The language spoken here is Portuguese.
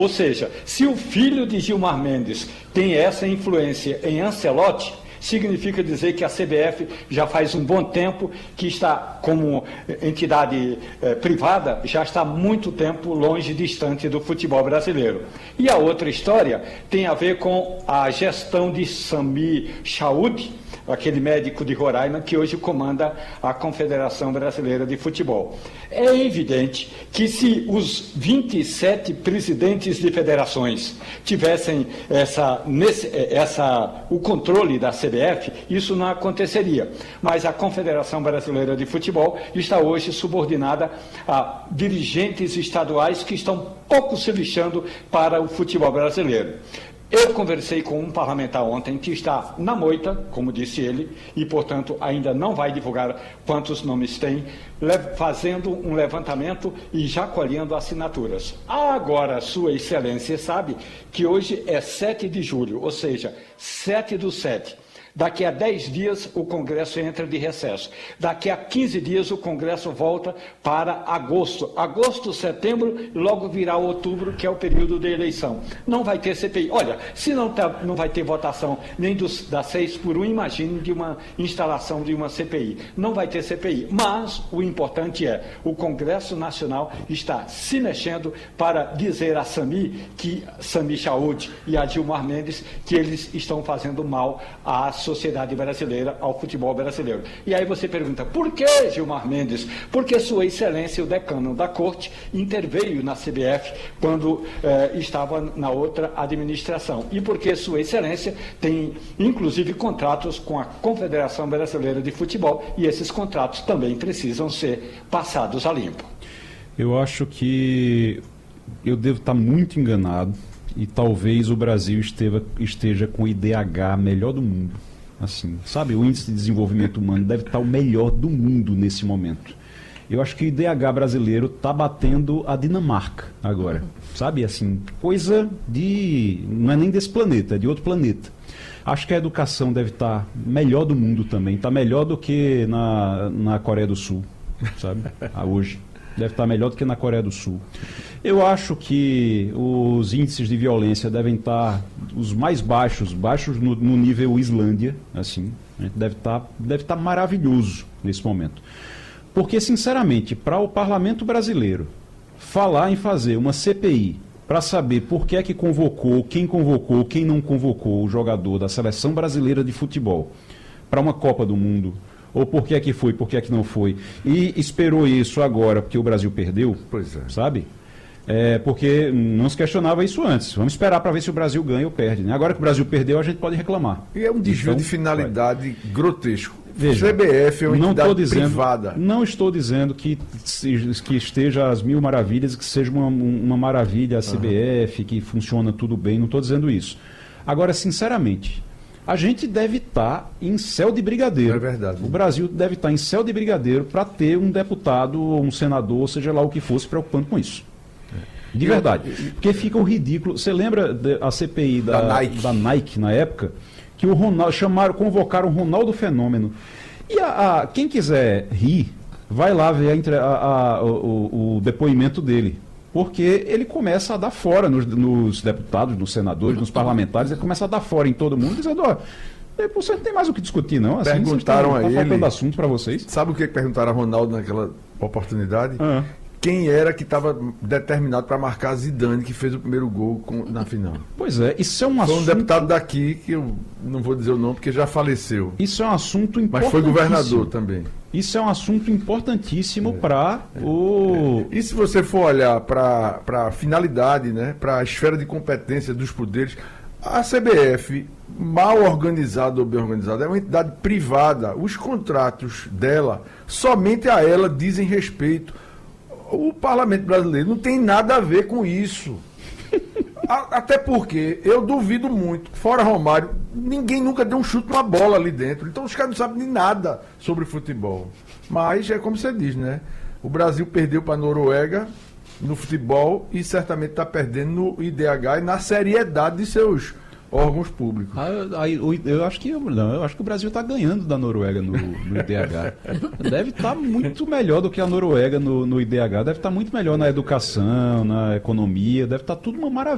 Ou seja, se o filho de Gilmar Mendes tem essa influência em Ancelotti, significa dizer que a CBF já faz um bom tempo que está, como entidade privada, já está há muito tempo longe, distante do futebol brasileiro. E a outra história tem a ver com a gestão de Sami Chaud, aquele médico de Roraima que hoje comanda a Confederação Brasileira de Futebol. É evidente que, se os 27 presidentes de federações tivessem o controle da CBF, isso não aconteceria. Mas a Confederação Brasileira de Futebol está hoje subordinada a dirigentes estaduais que estão pouco se lixando para o futebol brasileiro. Eu conversei com um parlamentar ontem que está na moita, como disse ele, e, portanto, ainda não vai divulgar quantos nomes tem, fazendo um levantamento e já colhendo assinaturas. Agora, Sua Excelência sabe que hoje é 7 de julho, ou seja, 7/7. Daqui a 10 dias o Congresso entra de recesso. Daqui a 15 dias o Congresso volta para agosto. Agosto, setembro, e logo virá outubro, que é o período de eleição. Não vai ter CPI. Olha, se não vai ter votação nem das 6/1, imagine de uma instalação de uma CPI. Não vai ter CPI. Mas o importante é, o Congresso Nacional está se mexendo para dizer a Sami Chaud e a Gilmar Mendes que eles estão fazendo mal à sociedade brasileira, ao futebol brasileiro. E aí você pergunta, por que Gilmar Mendes? Porque Sua Excelência, o decano da Corte, interveio na CBF quando estava na outra administração. E porque Sua Excelência tem, inclusive, contratos com a Confederação Brasileira de Futebol, e esses contratos também precisam ser passados a limpo. Eu acho que eu devo estar muito enganado e talvez o Brasil esteja com o IDH melhor do mundo. Assim, sabe, o índice de desenvolvimento humano deve estar o melhor do mundo nesse momento. Eu acho que o IDH brasileiro está batendo a Dinamarca agora, sabe, assim, coisa de, não é nem desse planeta, é de outro planeta. Acho que a educação deve estar melhor do mundo também, está melhor do que na Coreia do Sul, sabe, hoje. Deve estar melhor do que na Coreia do Sul. Eu acho que os índices de violência devem estar os mais baixos no nível Islândia, assim. Deve estar maravilhoso nesse momento. Porque, sinceramente, para o Parlamento brasileiro falar em fazer uma CPI para saber por que é que convocou, quem não convocou o jogador da Seleção Brasileira de Futebol para uma Copa do Mundo, ou por que é que foi, por que é que não foi, e esperou isso agora porque o Brasil perdeu, pois é, sabe? Porque não se questionava isso antes. Vamos esperar para ver se o Brasil ganha ou perde, né? Agora que o Brasil perdeu, a gente pode reclamar. E é um desvio de finalidade grotesco. Veja, CBF é uma entidade privada. Não estou dizendo que esteja às mil maravilhas, que seja uma maravilha a CBF, que funciona tudo bem, não estou dizendo isso. Agora, sinceramente, a gente deve estar em céu de brigadeiro. É verdade. O Brasil deve estar em céu de brigadeiro para ter um deputado ou um senador, seja lá o que fosse, preocupando com isso. De verdade. Porque fica o ridículo. Você lembra a CPI da Nike na época? Que o Ronaldo, convocaram o Ronaldo Fenômeno. E quem quiser rir, vai lá ver o depoimento dele. Porque ele começa a dar fora nos deputados, nos senadores, nos parlamentares, ele começa a dar fora em todo mundo, dizendo, você não tem mais o que discutir, não. Assim, perguntaram a ele. Tá faltando assunto para vocês. Sabe o que perguntaram a Ronaldo naquela oportunidade? Quem era que estava determinado para marcar Zidane, que fez o primeiro gol na final? Pois é, isso é um assunto... Foi um deputado daqui, que eu não vou dizer o nome, porque já faleceu. Isso é um assunto importantíssimo. Mas foi governador também. Isso é um assunto importantíssimo para o... E se você for olhar para a finalidade, né, para a esfera de competência dos poderes, a CBF, mal organizada ou bem organizada, é uma entidade privada. Os contratos dela, somente a ela dizem respeito. O Parlamento brasileiro não tem nada a ver com isso. Até porque eu duvido muito, fora Romário, ninguém nunca deu um chute numa bola ali dentro. Então os caras não sabem de nada sobre futebol. Mas é como você diz, né? O Brasil perdeu para a Noruega no futebol e certamente está perdendo no IDH e na seriedade de seus órgãos públicos. Eu acho que o Brasil está ganhando da Noruega no IDH. Deve estar muito melhor do que a Noruega no IDH. Deve estar muito melhor na educação, na economia. Deve estar tudo uma maravilha.